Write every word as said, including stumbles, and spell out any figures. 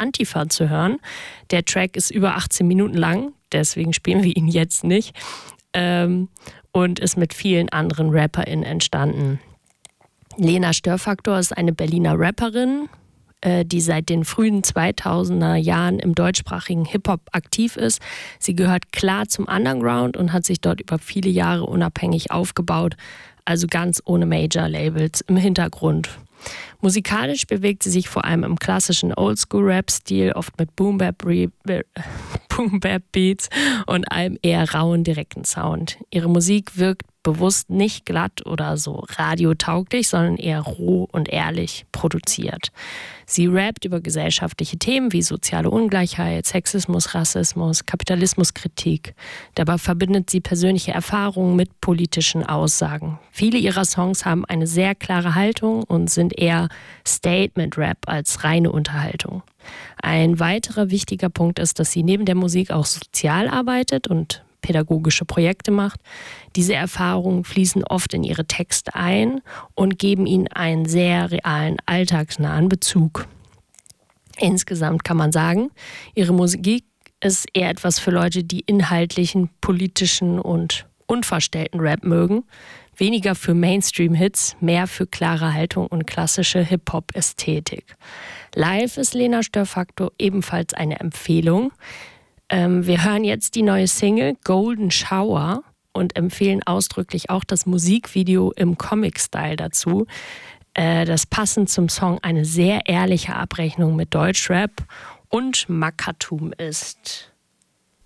Antifa zu hören. Der Track ist über achtzehn Minuten lang, deswegen spielen wir ihn jetzt nicht. Ähm, und ist mit vielen anderen RapperInnen entstanden. Lena Störfaktor ist eine Berliner Rapperin, äh, die seit den frühen zweitausender Jahren im deutschsprachigen Hip-Hop aktiv ist. Sie gehört klar zum Underground und hat sich dort über viele Jahre unabhängig aufgebaut, also ganz ohne Major-Labels im Hintergrund. Musikalisch bewegt sie sich vor allem im klassischen Oldschool-Rap-Stil, oft mit Boom-Bap-Beats und einem eher rauen, direkten Sound. Ihre Musik wirkt bewusst nicht glatt oder so radiotauglich, sondern eher roh und ehrlich produziert. Sie rappt über gesellschaftliche Themen wie soziale Ungleichheit, Sexismus, Rassismus, Kapitalismuskritik. Dabei verbindet sie persönliche Erfahrungen mit politischen Aussagen. Viele ihrer Songs haben eine sehr klare Haltung und sind eher Statement-Rap als reine Unterhaltung. Ein weiterer wichtiger Punkt ist, dass sie neben der Musik auch sozial arbeitet und pädagogische Projekte macht. Diese Erfahrungen fließen oft in ihre Texte ein und geben ihnen einen sehr realen, alltagsnahen Bezug. Insgesamt kann man sagen, ihre Musik ist eher etwas für Leute, die inhaltlichen, politischen und unverstellten Rap mögen. Weniger für Mainstream-Hits, mehr für klare Haltung und klassische Hip-Hop-Ästhetik. Live ist Lena Störfaktor ebenfalls eine Empfehlung. Ähm, wir hören jetzt die neue Single Golden Shower und empfehlen ausdrücklich auch das Musikvideo im Comic-Style dazu, äh, das passend zum Song eine sehr ehrliche Abrechnung mit Deutschrap und Mackertum ist.